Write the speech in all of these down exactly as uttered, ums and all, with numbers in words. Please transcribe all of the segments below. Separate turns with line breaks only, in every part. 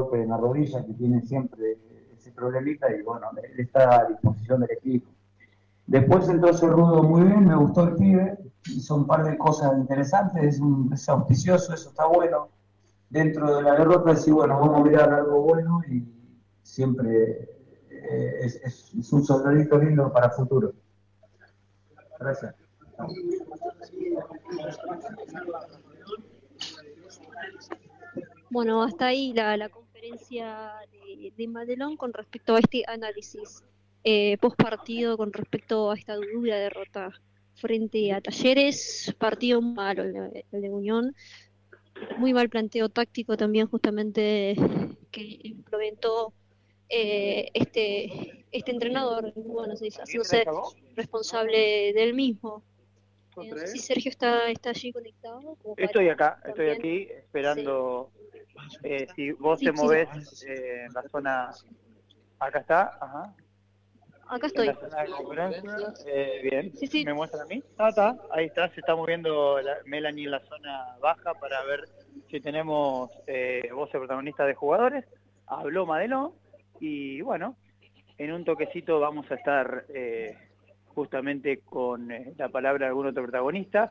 golpe en la rodilla, que tiene siempre ese problemita, y bueno, él está a disposición del equipo. Después entró Cerrudo muy bien, me gustó el pibe, hizo un par de cosas interesantes, es, un, es auspicioso, eso está bueno. Dentro de la derrota decir, bueno, vamos a mirar algo bueno, y siempre eh, es, es, es un soldadito lindo para el futuro. Gracias.
Bueno, hasta ahí la, la conferencia de, de Madelón con respecto a este análisis eh, post partido con respecto a esta dura derrota frente a Talleres. Partido malo el de, el de Unión, muy mal planteo táctico también, justamente que implementó eh, este este entrenador, bueno, haciéndose responsable del mismo. Eh, no sé si Sergio está, está allí conectado.
Estoy acá, estoy aquí esperando. Sí. Eh, si vos sí, te movés sí. eh, en la zona. Acá está, ajá.
Acá estoy.
En la zona de conferencia. Eh, bien,
sí, sí.
¿Me muestra a mí? Ah, está, ahí está, se está moviendo la, Melanie en la zona baja para ver si tenemos eh, voces protagonistas de jugadores. Habló Madelón y bueno, en un toquecito vamos a estar eh, justamente con eh, la palabra de algún otro protagonista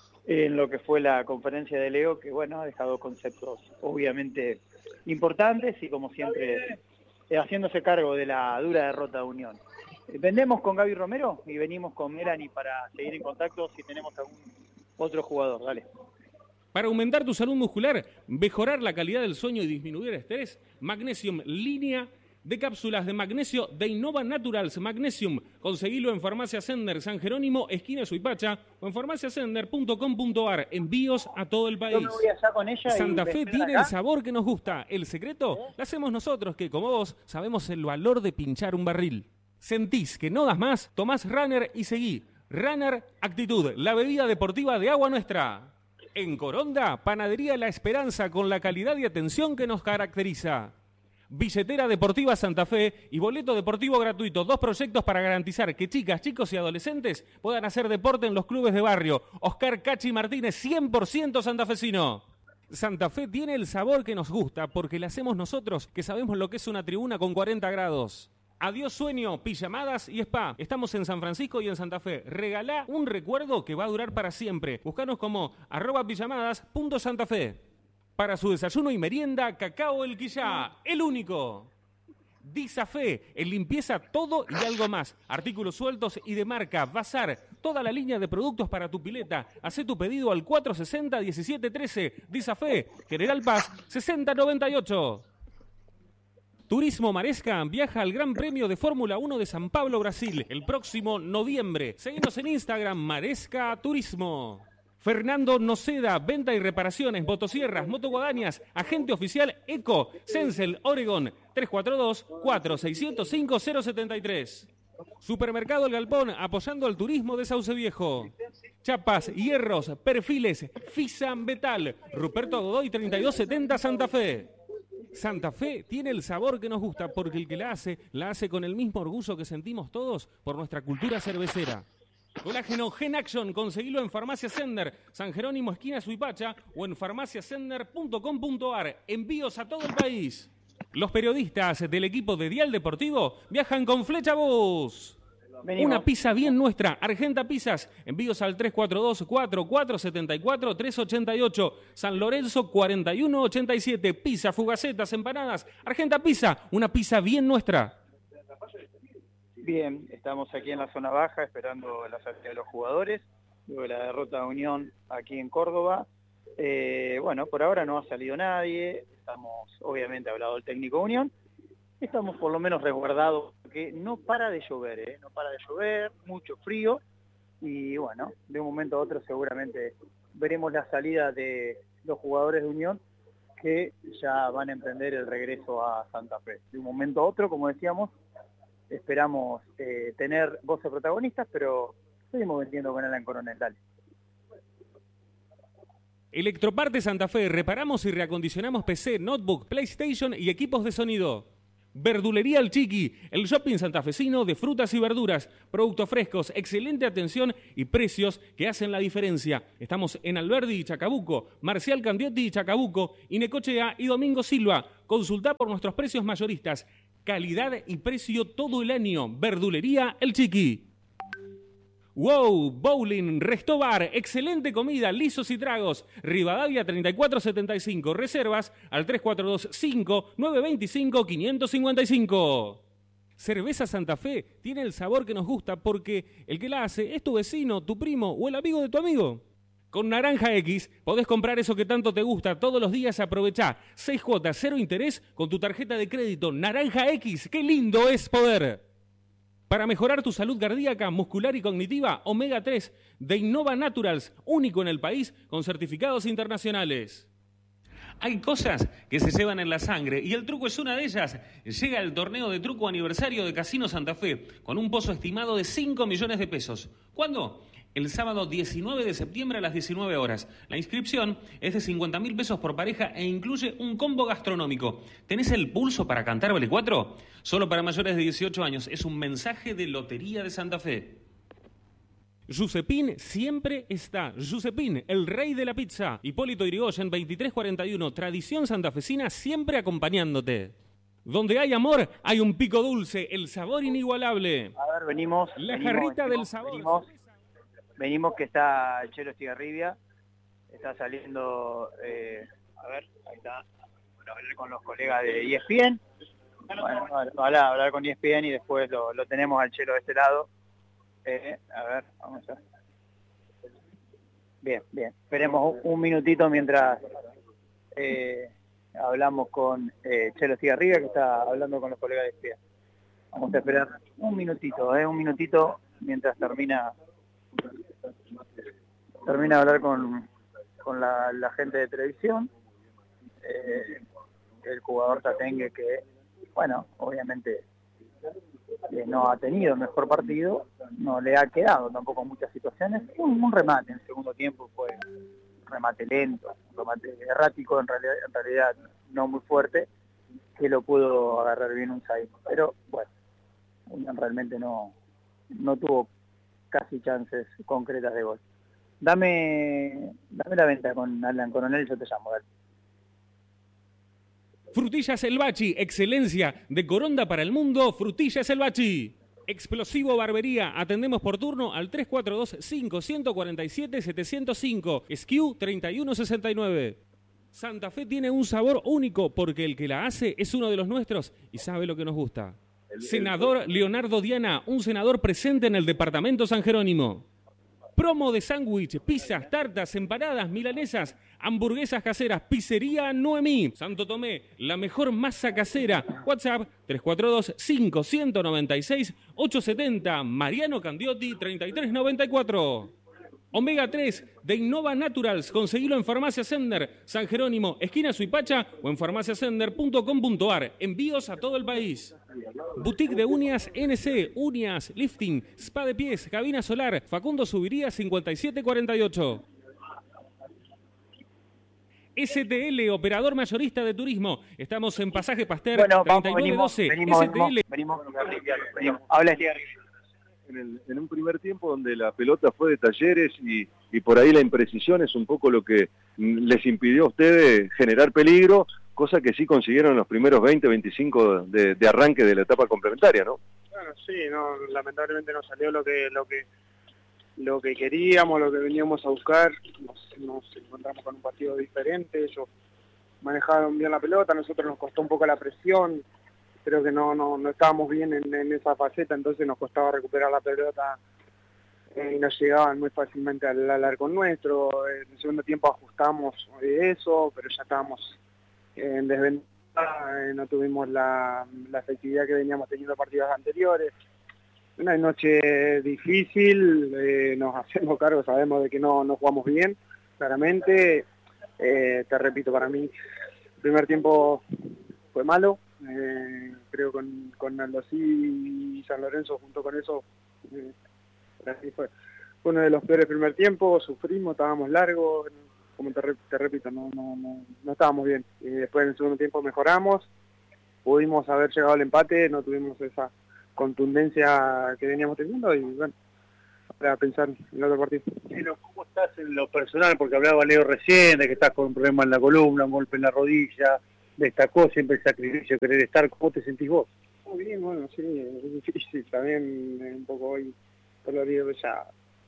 en lo que fue la conferencia de Leo, que bueno, ha dejado conceptos obviamente importantes y como siempre eh, haciéndose cargo de la dura derrota de Unión. Eh, vendemos con Gaby Romero y venimos con Melanie para seguir en contacto si tenemos algún otro jugador. Dale.
Para aumentar tu salud muscular, mejorar la calidad del sueño y disminuir el estrés, Magnesium Línea de cápsulas de magnesio de Innova Naturals Magnesium. Conseguilo en Farmacia Sender, San Jerónimo, esquina Suipacha, o en farmacia sender punto com punto ar. Envíos a todo el país.
Yo me voy allá con ella.
Santa
y
Fe tiene acá el sabor que nos gusta. El secreto ¿Eh? Lo hacemos nosotros, que como vos sabemos el valor de pinchar un barril. ¿Sentís que no das más? Tomás Runner y seguí. Runner Actitud, la bebida deportiva de agua nuestra. En Coronda, Panadería La Esperanza, con la calidad y atención que nos caracteriza. Billetera Deportiva Santa Fe y boleto deportivo gratuito. Dos proyectos para garantizar que chicas, chicos y adolescentes puedan hacer deporte en los clubes de barrio. Oscar Cachi Martínez, cien por ciento santafesino. Santa Fe tiene el sabor que nos gusta porque le hacemos nosotros, que sabemos lo que es una tribuna con cuarenta grados. Adiós sueño, pijamadas y spa. Estamos en San Francisco y en Santa Fe. Regalá un recuerdo que va a durar para siempre. Buscanos como arroba pijamadas punto Santa Fe. Para su desayuno y merienda, Cacao El Quillá, el único. Disafé, en limpieza todo y algo más. Artículos sueltos y de marca. Bazar, toda la línea de productos para tu pileta. Hacé tu pedido al cuatro sesenta, diecisiete trece. Disafé, General Paz, sesenta noventa y ocho. Turismo Maresca viaja al Gran Premio de Fórmula uno de San Pablo, Brasil, el próximo noviembre. Seguinos en Instagram, Maresca Turismo. Fernando Noceda, venta y reparaciones, motosierras, motoguadañas, agente oficial ECO, Sensel, Oregon, tres cuatro dos, cuatro seis cero cinco, cero siete tres. Supermercado El Galpón, apoyando al turismo de Sauce Viejo. Chapas, hierros, perfiles, Fisan Betal, Ruperto Godoy treinta y dos setenta Santa Fe. Santa Fe tiene el sabor que nos gusta porque el que la hace, la hace con el mismo orgullo que sentimos todos por nuestra cultura cervecera. Colágeno Gen Action, conseguilo en Farmacia Sender, San Jerónimo, esquina Suipacha, o en farmacia sender punto com punto ar. Envíos a todo el país. Los periodistas del equipo de Dial Deportivo viajan con Flecha Bus. Venimos. Una pizza bien nuestra, Argenta Pizzas. Envíos al tres cuatro dos, cuatro cuatro siete cuatro, tres ocho ocho. San Lorenzo cuarenta y uno ochenta y siete. Pizza, fugacetas, empanadas. Argenta Pizza, una pizza bien nuestra.
Bien, estamos aquí en la zona baja esperando la salida de los jugadores, luego de la derrota de Unión aquí en Córdoba. Eh, bueno, por ahora no ha salido nadie, estamos obviamente hablado del técnico Unión, estamos por lo menos resguardados porque no para de llover, ¿eh? no para de llover, mucho frío y bueno, de un momento a otro seguramente veremos la salida de los jugadores de Unión que ya van a emprender el regreso a Santa Fe. De un momento a otro, como decíamos, esperamos eh, tener voces protagonistas, pero seguimos vendiendo con Alan Coronel. Dale.
Electroparte Santa Fe, reparamos y reacondicionamos P C, notebook, PlayStation y equipos de sonido. Verdulería El Chiqui, el shopping santafesino de frutas y verduras, productos frescos, excelente atención y precios que hacen la diferencia. Estamos en Alberdi y Chacabuco, Marcial Candiotti y Chacabuco, y Necochea y Domingo Silva. Consulta por nuestros precios mayoristas. Calidad y precio todo el año. Verdulería El Chiqui. Wow, Bowling, Resto Bar, excelente comida, lisos y tragos. Rivadavia treinta y cuatro setenta y cinco, reservas al tres cuatro dos cinco, nueve dos cinco, cinco cinco cinco. Cerveza Santa Fe tiene el sabor que nos gusta porque el que la hace es tu vecino, tu primo o el amigo de tu amigo. Con Naranja X podés comprar eso que tanto te gusta todos los días. Aprovechá seis cuotas, cero interés con tu tarjeta de crédito. Naranja X, qué lindo es poder. Para mejorar tu salud cardíaca, muscular y cognitiva, Omega tres de Innova Naturals, único en el país con certificados internacionales. Hay cosas que se llevan en la sangre y el truco es una de ellas. Llega el torneo de truco aniversario de Casino Santa Fe con un pozo estimado de cinco millones de pesos. ¿Cuándo? El sábado diecinueve de septiembre a las diecinueve horas. La inscripción es de cincuenta mil pesos por pareja e incluye un combo gastronómico. ¿Tenés el pulso para cantar Vale cuatro? Solo para mayores de dieciocho años. Es un mensaje de Lotería de Santa Fe. Giuseppín siempre está. Giuseppín, el rey de la pizza. Hipólito Yrigoyen, veintitrés cuarenta y uno. Tradición santafesina siempre acompañándote. Donde hay amor, hay un pico dulce. El sabor inigualable.
A ver, venimos.
La
venimos,
jarrita
venimos,
del sabor.
Venimos, venimos que está el Chelo Estigarribia. Está saliendo... Eh, a ver, ahí está. Bueno, hablar con los colegas de E S P N. Bueno, hablar, hablar con E S P N y después lo, lo tenemos al Chelo de este lado. Eh, a ver, vamos a ver. Bien, bien. Esperemos un, un minutito mientras eh, hablamos con eh, Chelo Estigarribia, que está hablando con los colegas de E S P N. Vamos a esperar un minutito, eh, un minutito mientras termina termina de hablar con, con la, la gente de televisión. Eh, el jugador Tatengue que, bueno, obviamente eh, no ha tenido el mejor partido, no le ha quedado tampoco muchas situaciones. Un, un remate en el segundo tiempo fue un remate lento, un remate errático, en realidad, en realidad no muy fuerte, que lo pudo agarrar bien un Saín. Pero bueno, Unión realmente no, no tuvo casi chances concretas de gol. Dame, dame la venta con Alan Coronel, yo te llamo, dale.
Frutillas El Bachi, excelencia de Coronda para el mundo. Frutillas El Bachi. Explosivo Barbería, atendemos por turno al tres cuatro dos cinco, uno cuatro siete, siete cero cinco, S K U treinta y uno sesenta y nueve. Santa Fe tiene un sabor único porque el que la hace es uno de los nuestros y sabe lo que nos gusta. Senador Leonardo Diana, un senador presente en el departamento San Jerónimo. Promo de sándwich, pizzas, tartas, empanadas, milanesas, hamburguesas caseras, pizzería Noemí. Santo Tomé, la mejor masa casera. WhatsApp tres cuatro dos cinco, uno nueve seis, ocho siete cero. Mariano Candiotti treinta y tres noventa y cuatro. Omega tres de Innova Naturals, conseguilo en Farmacia Sender, San Jerónimo, esquina Suipacha o en farmacia sender punto com punto ar. Envíos a todo el país. Boutique de uñas N C, uñas, lifting, spa de pies, cabina solar, Facundo Subiría cincuenta y siete cuarenta y ocho. S T L, operador mayorista de turismo. Estamos en Pasaje Pasteur,
bueno,
treinta y nueve
venimos,
doce.
venimos,
S T L.
venimos, venimos, venimos. Habla Estigarribia.
En, el, en un primer tiempo donde la pelota fue de Talleres y, y por ahí la imprecisión es un poco lo que les impidió a ustedes generar peligro, cosa que sí consiguieron en los primeros veinte, veinticinco de, de arranque de la etapa complementaria, ¿no?
Bueno, sí, no, lamentablemente no salió lo que lo que lo que queríamos, lo que veníamos a buscar. Nos, nos encontramos con un partido diferente, ellos manejaron bien la pelota, a nosotros nos costó un poco la presión. Creo que no no, no estábamos bien en, en esa faceta, entonces nos costaba recuperar la pelota eh, y nos llegaban muy fácilmente al, al arco nuestro. En el segundo tiempo ajustamos eso, pero ya estábamos en desventaja, eh, no tuvimos la, la efectividad que veníamos teniendo partidos anteriores. Una noche difícil, eh, nos hacemos cargo, sabemos de que no, no jugamos bien, claramente. Eh, te repito, para mí el primer tiempo fue malo. Eh, creo con, con Aldosí y San Lorenzo junto con eso eh, para mí fue, fue uno de los peores primer tiempos, sufrimos, estábamos largos, como te, te repito, no, no, no, no estábamos bien. Y después en el segundo tiempo mejoramos pudimos haber llegado al empate, no tuvimos esa contundencia que veníamos teniendo y bueno, para pensar en el otro partido.
Pero ¿cómo estás en lo personal? Porque hablaba Leo recién de que estás con un problema en la columna, un golpe en la rodilla, destacó siempre el sacrificio de querer estar. ¿Cómo te sentís vos?
Muy bien, bueno, sí, es difícil también, eh, un poco hoy, colorido ya.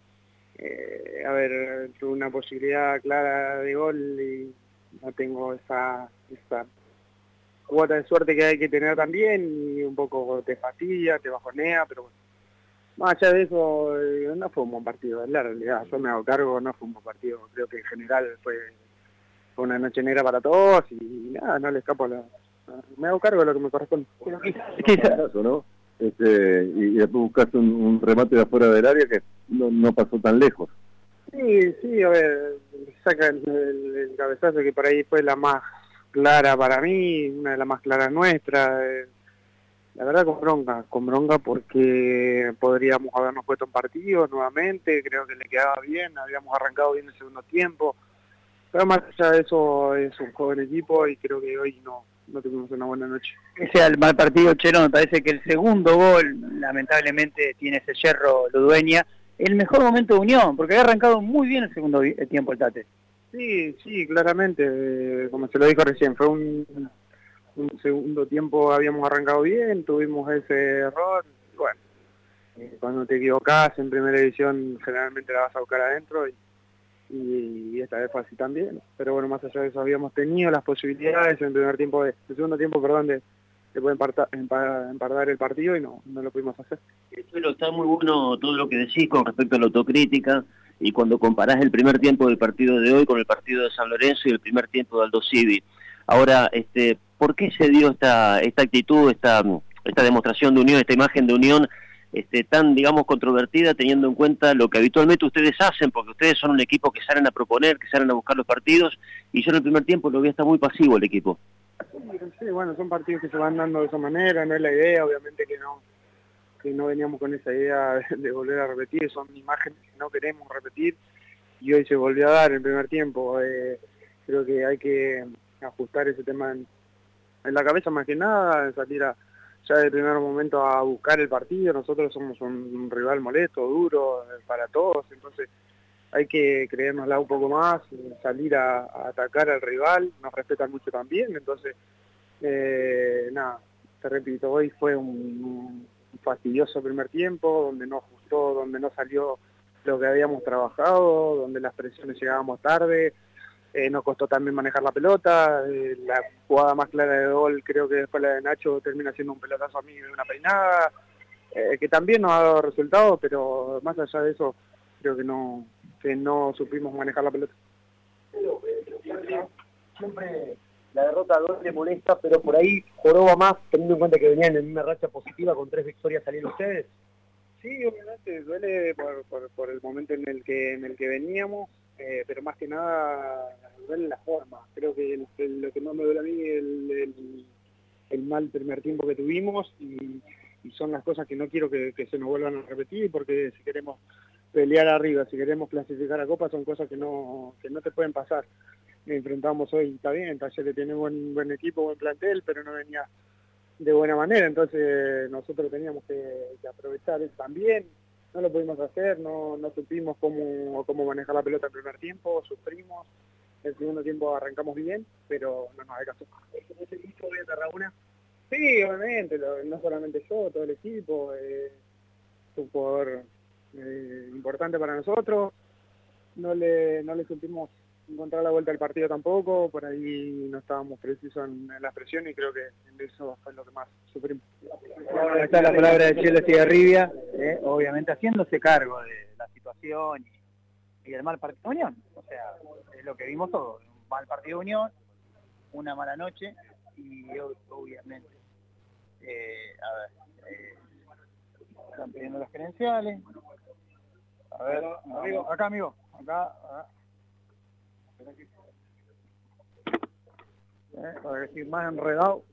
Eh, a ver, tuve una posibilidad clara de gol y no tengo esa, esa cuota de suerte que hay que tener también y un poco te fatiga, te bajonea, pero bueno. Más allá de eso, eh, no fue un buen partido, es la realidad, yo me hago cargo, no fue un buen partido, creo que en general fue, fue una noche negra para todos y nada, no le escapo a la... Me hago cargo de lo que me corresponde.
Quizás, ¿no? Este, y, y después buscaste un, un remate de afuera del área que no, no pasó tan lejos.
Sí, sí, a ver, saca el, el, el cabezazo que por ahí fue la más clara para mí, una de las más claras nuestras. Eh, la verdad con bronca, con bronca porque podríamos habernos puesto en partido nuevamente, creo que le quedaba bien, habíamos arrancado bien el segundo tiempo, pero más allá de eso es un joven equipo y creo que hoy no, no tuvimos una buena noche.
Ese al mal partido, Chelo, me parece que el segundo gol, lamentablemente, tiene ese yerro, lo dueña. El mejor momento de Unión, porque había arrancado muy bien el segundo tiempo el Tate.
Sí, sí, claramente, eh, como se lo dijo recién, fue un, un segundo tiempo, habíamos arrancado bien, tuvimos ese error, bueno, eh, cuando te equivocás en primera división generalmente la vas a buscar adentro y, y, y esta vez fue así también, pero bueno, más allá de eso habíamos tenido las posibilidades en el primer tiempo, de, el segundo tiempo, perdón, de, de poder empartar, empardar el partido y no, no lo pudimos hacer.
Pero está muy bueno todo lo que decís con respecto a la autocrítica y cuando comparás el primer tiempo del partido de hoy con el partido de San Lorenzo y el primer tiempo de Aldo Civi. Ahora, este, ¿por qué se dio esta esta actitud, esta esta demostración de unión, esta imagen de unión este, tan, digamos, controvertida, teniendo en cuenta lo que habitualmente ustedes hacen, porque ustedes son un equipo que salen a proponer, que salen a buscar los partidos, y yo en el primer tiempo lo vi hasta muy pasivo el equipo?
Sí, sí, bueno, son partidos que se van dando de esa manera, no es la idea, obviamente que no que no veníamos con esa idea de, de volver a repetir, son imágenes que no queremos repetir y hoy se volvió a dar en el primer tiempo. Eh, creo que hay que ajustar ese tema en, en la cabeza más que nada, salir a, ya de primer momento a buscar el partido. Nosotros somos un, un rival molesto, duro eh, para todos, entonces hay que creérnosla un poco más, salir a, a atacar al rival, nos respetan mucho también, entonces eh, nada, te repito, hoy fue un, un fastidioso primer tiempo, donde no ajustó, donde no salió lo que habíamos trabajado, donde las presiones llegábamos tarde, eh, nos costó también manejar la pelota, eh, la jugada más clara de gol creo que después la de Nacho termina siendo un pelotazo a mí de una peinada, eh, que también nos ha dado resultados, pero más allá de eso creo que no que no supimos manejar la pelota.
Siempre la derrota doble molesta, pero por ahí joroba más, teniendo en cuenta que venían en una racha positiva con tres victorias salieron ustedes.
Sí, obviamente duele por, por, por el momento en el que en el que veníamos, eh, pero más que nada duele la forma. Creo que el, el, lo que más me duele a mí es el, el, el mal primer tiempo que tuvimos y, y son las cosas que no quiero que, que se nos vuelvan a repetir, porque si queremos pelear arriba, si queremos clasificar a Copa, son cosas que no que no te pueden pasar. Enfrentamos hoy, está bien, Talleres tiene buen buen equipo, buen plantel, pero no venía de buena manera, entonces nosotros teníamos que, que aprovechar eso también, no lo pudimos hacer, no, no supimos cómo, cómo manejar la pelota en primer tiempo, sufrimos, el segundo tiempo arrancamos bien, pero no nos alcanzó.
¿Ese equipo de Tarragona?
Sí, obviamente, lo, no solamente yo, todo el equipo, eh, es un jugador eh, importante para nosotros, no le, no le supimos encontrar la vuelta al partido tampoco, por ahí no estábamos precisos en, en las presiones y creo que en eso fue lo que más sufrimos.
Ahora está la palabra de Chelo Estigarribia, eh, obviamente haciéndose cargo de la situación y, y del mal partido de Unión, o sea, es lo que vimos todos, un mal partido de Unión, una mala noche y obviamente, eh, a ver, eh, están pidiendo las credenciales, a ver, amigo, acá amigo, acá, acá. Eh, para decir más enredado.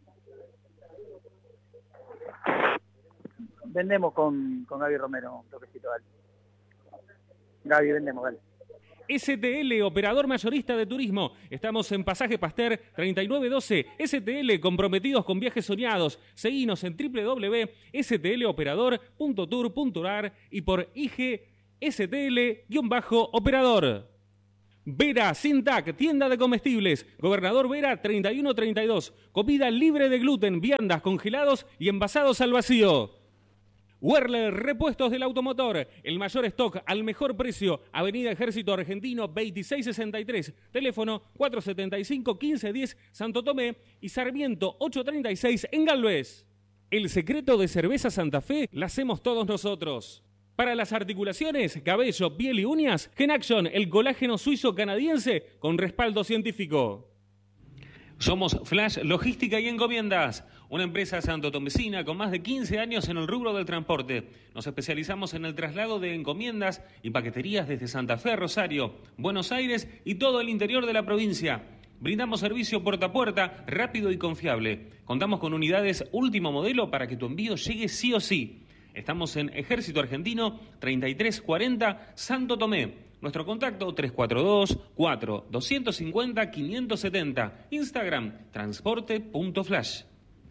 Vendemos con, con Gaby Romero un toquecito, dale. Gaby, vendemos, dale.
S T L, operador mayorista de turismo. Estamos en Pasaje Pasteur treinta y nueve doce. S T L, comprometidos con viajes soñados. Seguinos en doble u doble u doble u punto s t l operador punto tour punto a r y por I G S T L-operador. Vera Sintac, tienda de comestibles. Gobernador Vera treinta y uno treinta y dos. Comida libre de gluten, viandas, congelados y envasados al vacío. Werler, repuestos del automotor. El mayor stock al mejor precio. Avenida Ejército Argentino veintiséis sesenta y tres. Teléfono cuatro setenta y cinco, quince diez, Santo Tomé y Sarmiento ochocientos treinta y seis en Galvez. El secreto de Cerveza Santa Fe la hacemos todos nosotros. Para las articulaciones, cabello, piel y uñas, Genaction, el colágeno suizo canadiense con respaldo científico. Somos Flash Logística y Encomiendas, una empresa santotomecina con más de quince años en el rubro del transporte. Nos especializamos en el traslado de encomiendas y paqueterías desde Santa Fe a Rosario, Buenos Aires y todo el interior de la provincia. Brindamos servicio puerta a puerta, rápido y confiable. Contamos con unidades último modelo para que tu envío llegue sí o sí. Estamos en Ejército Argentino treinta y tres cuarenta, Santo Tomé. Nuestro contacto tres cuatro dos, cuatro, dos cinco cero, cinco siete cero. Instagram, transporte punto flash.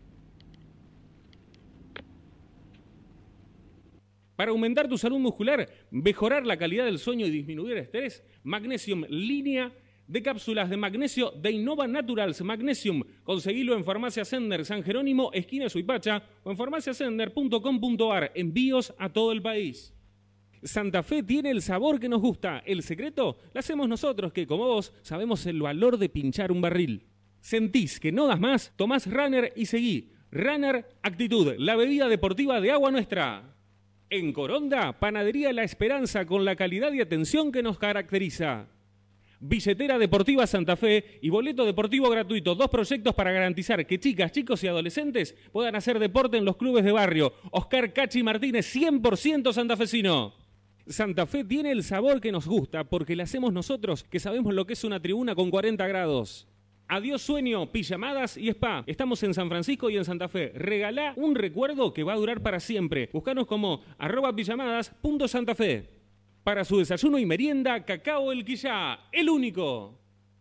Para aumentar tu salud muscular, mejorar la calidad del sueño y disminuir el estrés, Magnesium, línea de cápsulas de magnesio de Innova Naturals Magnesium. Conseguilo en Farmacia Sender, San Jerónimo, esquina Suipacha, o en farmacia sender punto com punto a r. Envíos a todo el país. Santa Fe tiene el sabor que nos gusta. El secreto lo hacemos nosotros, que como vos sabemos el valor de pinchar un barril. ¿Sentís que no das más? Tomás Runner y seguí. Runner Actitud, la bebida deportiva de agua nuestra. En Coronda, Panadería La Esperanza, con la calidad y atención que nos caracteriza. Billetera Deportiva Santa Fe y boleto deportivo gratuito. Dos proyectos para garantizar que chicas, chicos y adolescentes puedan hacer deporte en los clubes de barrio. Oscar Cachi Martínez, cien por ciento santafesino. Santa Fe tiene el sabor que nos gusta porque le hacemos nosotros, que sabemos lo que es una tribuna con cuarenta grados. Adiós sueño, pijamadas y spa. Estamos en San Francisco y en Santa Fe. Regalá un recuerdo que va a durar para siempre. Búscanos como arroba pijamadas punto santa fe. Para su desayuno y merienda, Cacao El Quillá, el único.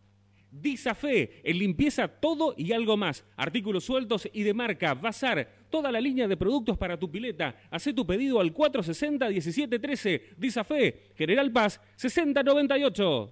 Disafé, en limpieza todo y algo más. Artículos sueltos y de marca, bazar, toda la línea de productos para tu pileta. Hacé tu pedido al cuatro sesenta, diecisiete trece. Disafé, General Paz, sesenta noventa y ocho.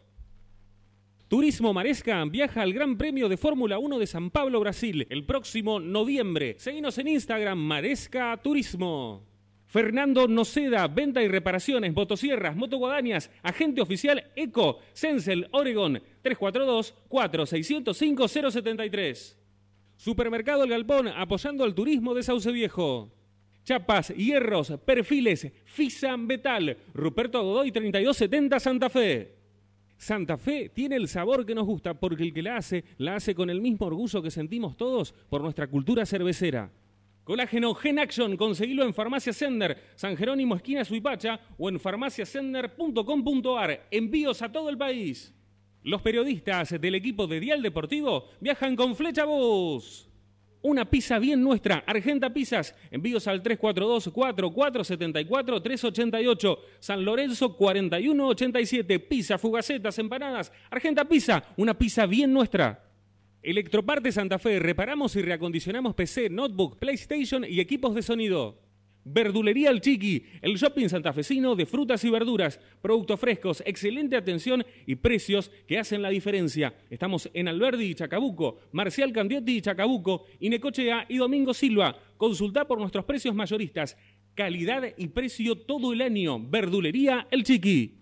Turismo Maresca viaja al Gran Premio de Fórmula uno de San Pablo, Brasil, el próximo noviembre. Seguinos en Instagram, Maresca Turismo. Fernando Noceda, venta y reparaciones, motosierras, motoguadañas, agente oficial ECO, Sensel, Oregon, tres cuatro dos, cuatro seis cero cinco, cero siete tres. Supermercado El Galpón, apoyando al turismo de Sauce Viejo. Chapas, hierros, perfiles, Fisa Metal, Ruperto Godoy treinta y dos setenta, Santa Fe. Santa Fe tiene el sabor que nos gusta porque el que la hace, la hace con el mismo orgullo que sentimos todos por nuestra cultura cervecera. Colágeno Genaction, conseguilo en Farmacia Sender, San Jerónimo, esquina Suipacha, o en farmacia sender punto com punto a r. Envíos a todo el país. Los periodistas del equipo de Dial Deportivo viajan con Flecha Bus. Una pizza bien nuestra, Argenta Pizzas. Envíos al tres cuatro dos, cuatro cuatro siete cuatro, tres ocho ocho. San Lorenzo cuarenta y uno ochenta y siete. Pizza, fugacetas, empanadas. Argenta Pizza, una pizza bien nuestra. Electroparte Santa Fe, reparamos y reacondicionamos P C, notebook, PlayStation y equipos de sonido. Verdulería El Chiqui, el shopping santafesino de frutas y verduras, productos frescos, excelente atención y precios que hacen la diferencia. Estamos en Alberdi y Chacabuco, Marcial Candiotti y Chacabuco, y Necochea y Domingo Silva. Consultá por nuestros precios mayoristas. Calidad y precio todo el año. Verdulería El Chiqui.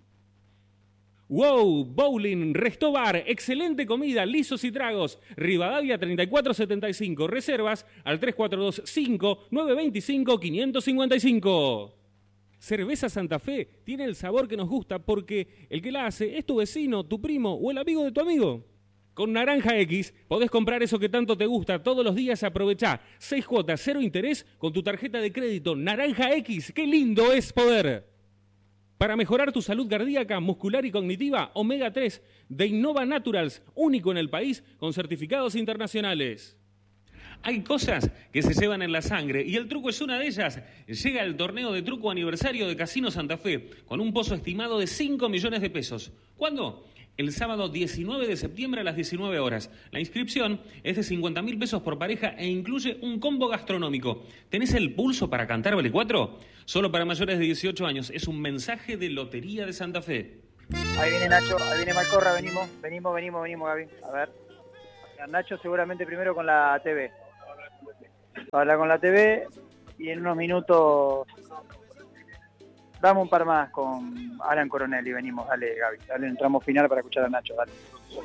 Wow, Bowling, Resto Bar, excelente comida, lisos y tragos. Rivadavia treinta y cuatro setenta y cinco, reservas al tres cuatro dos, cinco nueve dos cinco, cinco cinco cinco. Cerveza Santa Fe tiene el sabor que nos gusta porque el que la hace es tu vecino, tu primo o el amigo de tu amigo. Con Naranja X podés comprar eso que tanto te gusta todos los días. Aprovechá seis cuotas, cero interés con tu tarjeta de crédito. Naranja X, qué lindo es poder. Para mejorar tu salud cardíaca, muscular y cognitiva, Omega tres de Innova Naturals, único en el país con certificados internacionales. Hay cosas que se llevan en la sangre y el truco es una de ellas. Llega el torneo de truco aniversario de Casino Santa Fe con un pozo estimado de cinco millones de pesos. ¿Cuándo? El sábado diecinueve de septiembre a las diecinueve horas. La inscripción es de cincuenta mil pesos por pareja e incluye un combo gastronómico. ¿Tenés el pulso para cantar Vale cuatro? Solo para mayores de dieciocho años. Es un mensaje de Lotería de Santa Fe.
Ahí viene Nacho, ahí viene Malcorra, venimos, venimos, venimos, venimos, Gaby. A ver. Nacho seguramente primero con la T V. Habla con la T V y en unos minutos damos un par más con Alan Coronel y venimos. Dale, Gaby, dale, entramos final para escuchar a Nacho, dale.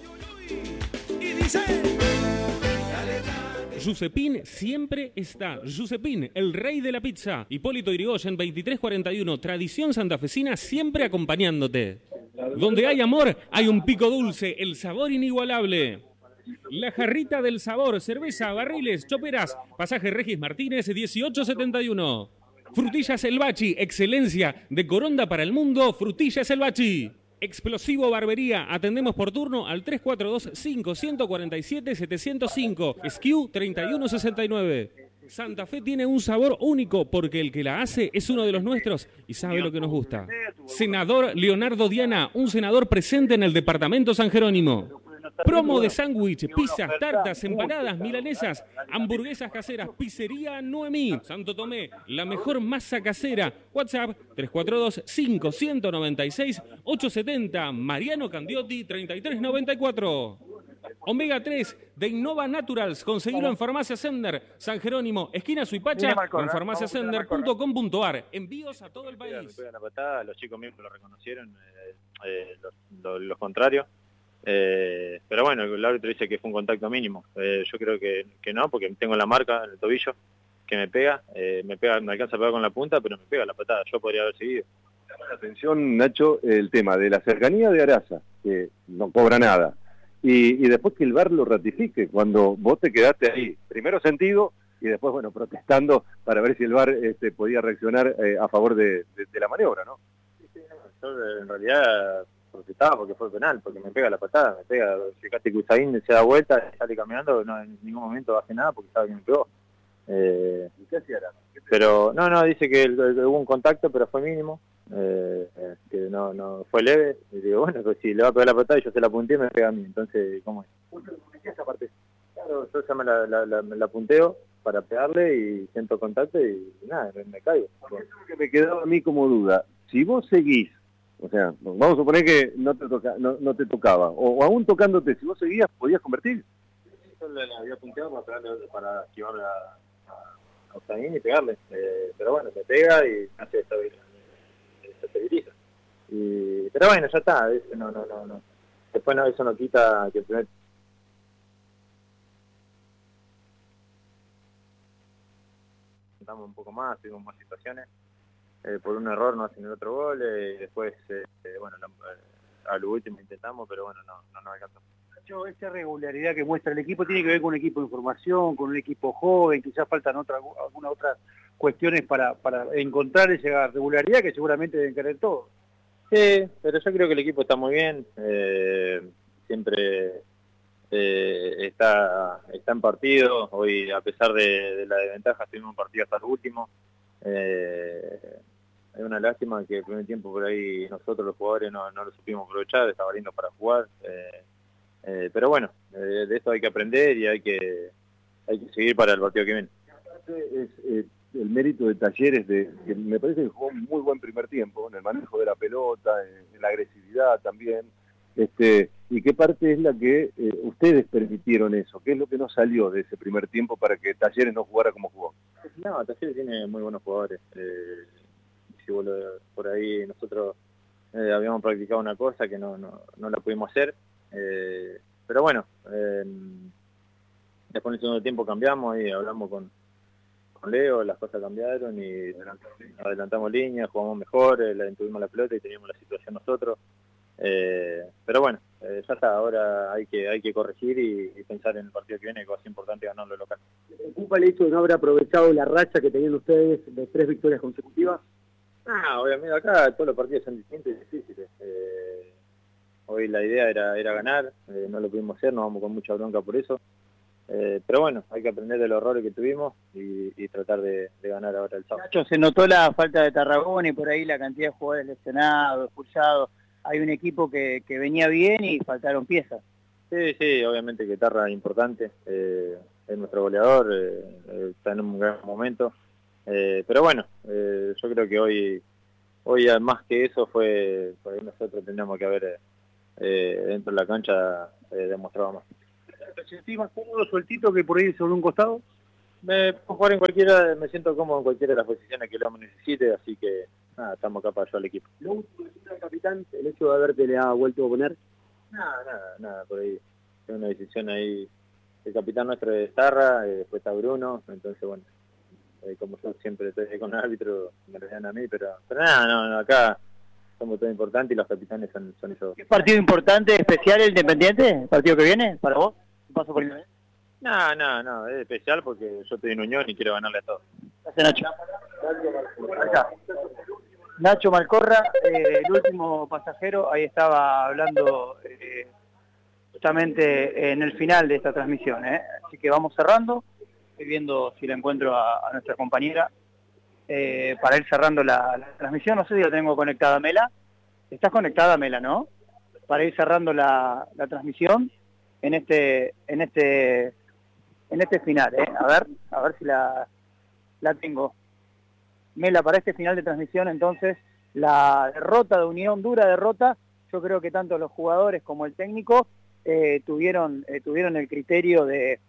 Giuseppín siempre está. Giuseppín, el rey de la pizza. Hipólito Yrigoyen, veintitrés cuarenta y uno. Tradición santafesina siempre acompañándote. Donde hay amor, hay un pico dulce. El sabor inigualable. La Jarrita del Sabor, cerveza, barriles, choperas, pasaje Regis Martínez, dieciocho setenta y uno. Frutillas El Bachi, excelencia de Coronda para el mundo, Frutillas El Bachi. Explosivo Barbería, atendemos por turno al tres cuatro dos, cinco cuatro siete, siete cero cinco, S K U treinta y uno sesenta y nueve. Santa Fe tiene un sabor único porque el que la hace es uno de los nuestros y sabe lo que nos gusta. Senador Leonardo Diana, un senador presente en el departamento San Jerónimo. Promo de sándwich, pizzas, tartas, empanadas, milanesas, hamburguesas caseras, pizzería Noemí, Santo Tomé, la mejor masa casera. WhatsApp tres cuatro dos, cinco nueve seis, ocho siete cero, Mariano Candiotti treinta y tres noventa y cuatro. Omega tres de Innova Naturals, conseguirlo en Farmacia Sender, San Jerónimo, esquina Suipacha, o en farmacia sender punto com punto ar. Envíos a todo el país.
Me pegan la patada, los chicos mismos lo reconocieron, eh, eh, los, los, los contrarios. Eh, pero bueno, el árbitro dice que fue un contacto mínimo. Eh, yo creo que, que no, porque tengo la marca en el tobillo que me pega, eh, me pega, me alcanza a pegar con la punta, pero me pega la patada. Yo podría haber seguido.
Atención, Nacho, el tema de la cercanía de Araza, que no cobra nada, y, y después que el V A R lo ratifique, cuando vos te quedaste ahí, primero sentido, y después, bueno, protestando para ver si el V A R este, podía reaccionar eh, a favor de, de, de la maniobra, ¿no?
Sí, sí, no, yo en realidad protestaba porque fue penal, porque me pega la patada, me pega, fíjate que Usain se da vuelta, sale caminando, no, en ningún momento hace nada porque sabe que me pegó. Eh,
¿Y qué hacía?
Pero, no, no, dice que, el, el, hubo un contacto, pero fue mínimo, eh, que no, no, fue leve, y digo, bueno, pues si le va a pegar la patada y yo se la punteé, me pega a mí, entonces, ¿cómo es?
¿Qué esa parte?
Claro, yo ya me la, la, la, la punteo para pegarle y siento contacto y, y nada, me, me caigo.
Porque eso es lo que me quedaba a mí como duda, si vos seguís, o sea, vamos a suponer que no te, toca, no, no te tocaba, o, o aún tocándote, si vos seguías, podías convertir.
Yo le, le había punteado para, pegarle, para esquivar a, a Usain y pegarle, eh, pero bueno, me pega y hace estabiliza. Se estabiliza. Y, pero bueno, ya está, eso no, no, no, no. Después no, eso no quita que el primer... Intentamos un poco más, tuvimos más situaciones. Eh, por un error no hacen el otro gol, eh, y después, eh, eh, bueno, la, eh, a lo último intentamos, pero bueno, no, no nos alcanzó.
Esa regularidad que muestra el equipo tiene que ver con un equipo de formación, con un equipo joven, quizás faltan otra, algunas otras cuestiones para, para encontrar esa regularidad que seguramente deben querer todos.
Sí, pero yo creo que el equipo está muy bien, eh, siempre eh, está, está en partido, hoy a pesar de, de la desventaja tuvimos un partido hasta el último. Eh, es una lástima que el primer tiempo por ahí nosotros los jugadores no, no lo supimos aprovechar, estaba lindo para jugar, eh, eh, pero bueno, eh, de esto hay que aprender y hay que hay que seguir para el partido que viene.
Es eh, el mérito de Talleres, de, que me parece que jugó un muy buen primer tiempo, en el manejo de la pelota, en, en la agresividad también, este, y qué parte es la que eh, ustedes permitieron eso, qué es lo que no salió de ese primer tiempo para que Talleres no jugara como jugó.
No, Talleres tiene muy buenos jugadores. Eh, si vos lo, por ahí nosotros eh, habíamos practicado una cosa que no, no, no la pudimos hacer. Eh, pero bueno, eh, después en el segundo tiempo cambiamos y hablamos con, con Leo, las cosas cambiaron y adelantamos líneas, jugamos mejor, eh, la, tuvimos la pelota y teníamos la situación nosotros. Eh, pero bueno, eh, ya está, ahora hay que hay que corregir y, y pensar en el partido que viene, que va a ser importante ganarlo local.
¿Le preocupa el hecho de no haber aprovechado la racha que tenían ustedes de tres victorias consecutivas?
Ah, obviamente acá todos los partidos son distintos y difíciles. Eh, hoy la idea era era ganar, eh, no lo pudimos hacer, nos vamos con mucha bronca por eso. Eh, pero bueno, hay que aprender de los errores que tuvimos y, y tratar de, de ganar ahora el sábado.
Nacho, se notó la falta de Tarragona y por ahí la cantidad de jugadores lesionados, expulsados. Hay un equipo que, que venía bien y faltaron piezas.
Sí, sí, obviamente que Tarra es importante, eh, es nuestro goleador, eh, eh, está en un gran momento. Eh, pero bueno, eh, yo creo que hoy, hoy más que eso fue, por ahí nosotros teníamos que haber eh, dentro de la cancha eh, demostrado más.
¿Te sentís más cómodo, sueltito, que por ahí sobre un costado?
Me puedo jugar en cualquiera, me siento cómodo en cualquiera de las posiciones que el hombre necesite, así que nada, estamos acá para ayudar al equipo.
¿Lo último del capitán, el hecho de haberte le ha vuelto a poner?
Nada, nada, nada, por ahí. Es una decisión ahí. El capitán nuestro es Tarra, eh, después está Bruno, entonces bueno, eh, como yo siempre estoy con el árbitro, me lo dan a mí, pero, pero nada, no, no, acá somos todo importante y los capitanes son, son ellos.
¿Qué partido importante, especial el Independiente, el partido que viene, para vos? ¿Paso por el...
No, no, no, es especial porque yo estoy en Unión y quiero ganarle a todos.
Gracias, Nacho. Acá. Nacho Malcorra, eh, el último pasajero, ahí estaba hablando eh, justamente en el final de esta transmisión, ¿eh? Así que vamos cerrando, estoy viendo si la encuentro a, a nuestra compañera eh, para ir cerrando la, la transmisión. No sé si la tengo conectada, Mela. ¿Estás conectada, Mela, no? Para ir cerrando la, la transmisión en este en este en este final, ¿eh? A ver, a ver si la, la tengo. Mela, para este final de transmisión, entonces, la derrota de Unión, dura derrota, yo creo que tanto los jugadores como el técnico eh, tuvieron eh, tuvieron el criterio de,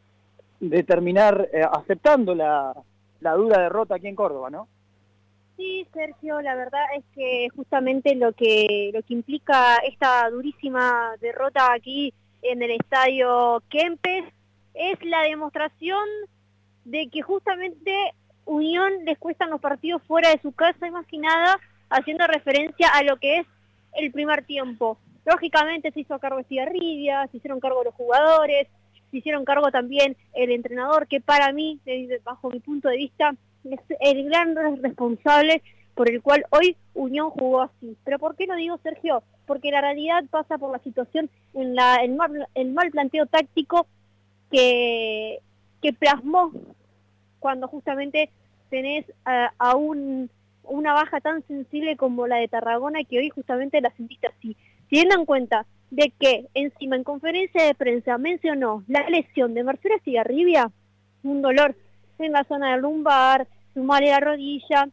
de terminar eh, aceptando la, la dura derrota aquí en Córdoba, ¿no?
Sí, Sergio, la verdad es que justamente lo que lo que implica esta durísima derrota aquí en el estadio Kempes es la demostración de que justamente Unión les cuestan los partidos fuera de su casa y más que nada haciendo referencia a lo que es el primer tiempo. Lógicamente se hizo cargo Estigarribia, se hicieron cargo los jugadores, se hicieron cargo también el entrenador, que para mí, desde, bajo mi punto de vista, es el gran responsable por el cual hoy Unión jugó así. ¿Pero por qué lo digo, Sergio? Porque la realidad pasa por la situación, en la, el, mal, el mal planteo táctico que, que plasmó cuando justamente tenés a, a un, una baja tan sensible como la de Tarragona, que hoy justamente la sentiste así. Teniendo en cuenta de que encima en conferencia de prensa mencionó la lesión de Marcelo Estigarribia, un dolor en la zona del lumbar, sumarle la rodilla,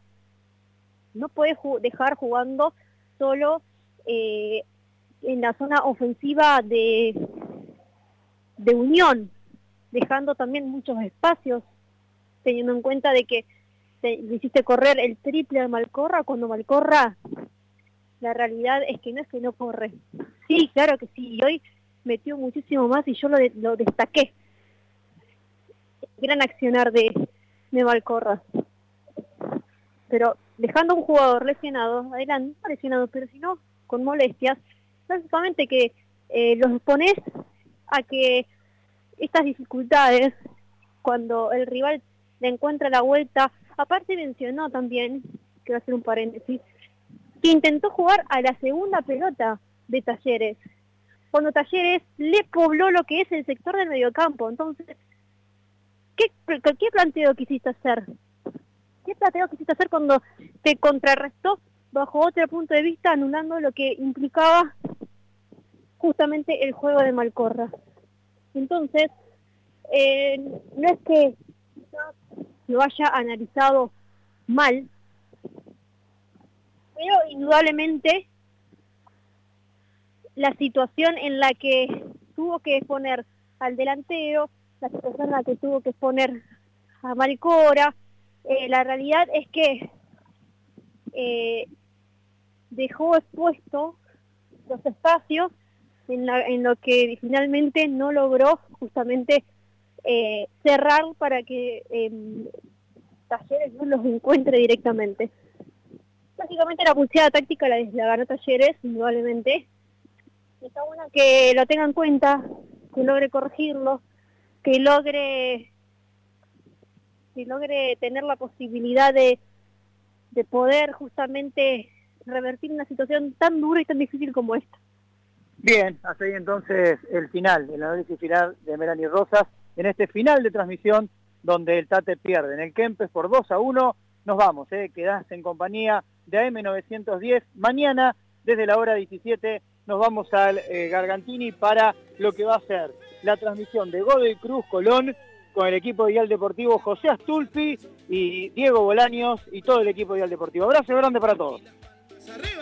no puede ju- dejar jugando solo eh, en la zona ofensiva de, de Unión, dejando también muchos espacios, teniendo en cuenta de que te, le hiciste correr el triple de Malcorra, cuando Malcorra, la realidad es que no es que no corre. Sí, claro que sí, y hoy metió muchísimo más y yo lo, de, lo destaqué. Gran accionar de, de Malcorra. Pero dejando a un jugador lesionado, adelante, no lesionado, pero si no, con molestias, básicamente que eh, los pones a que estas dificultades, cuando el rival le encuentra la vuelta, aparte mencionó también, que va a hacer un paréntesis, que intentó jugar a la segunda pelota de Talleres, cuando Talleres le pobló lo que es el sector del mediocampo. Entonces, ¿qué, qué planteo quisiste hacer? ¿Qué planteo quisiste hacer cuando te contrarrestó bajo otro punto de vista, anulando lo que implicaba justamente el juego de Malcorra? Entonces, eh, no es que lo haya analizado mal, pero indudablemente la situación en la que tuvo que exponer al delantero, la situación en la que tuvo que exponer a Malcorra, eh, la realidad es que eh, dejó expuesto los espacios en, la, en lo que finalmente no logró justamente eh, cerrar para que eh, Talleres no los encuentre directamente. Básicamente la pulseada táctica la, la ganó Talleres, indudablemente. Está bueno que lo tenga en cuenta, que logre corregirlo, que logre que logre tener la posibilidad de, de poder justamente revertir una situación tan dura y tan difícil como esta.
Bien, hasta ahí entonces el final, el análisis final de Melanie Rosas. en este final de transmisión donde el Tate pierde en el Kempes por dos a uno. Nos vamos, eh, quedás en compañía de A M novecientos diez. Mañana, desde la hora diecisiete, nos vamos al eh, Gargantini para lo que va a ser la transmisión de Godoy Cruz Colón con el equipo de Dial Deportivo, José Astulfi y Diego Bolaños y todo el equipo de Dial Deportivo. Abrazo grande para todos.